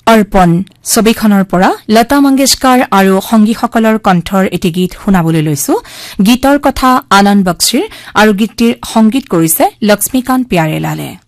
অৰ্পণ ছবিখনৰ পৰা লতা মংগেশকাৰ আৰু সংগীসকলৰ কণ্ঠৰ এটি গীত শুনাবলৈ লৈছো গীতৰ কথা আনন্দ বক্সিৰ আৰু গীতটিৰ সংগীত কৰিছে লক্ষ্মীকান্ত প্যাৰেলালে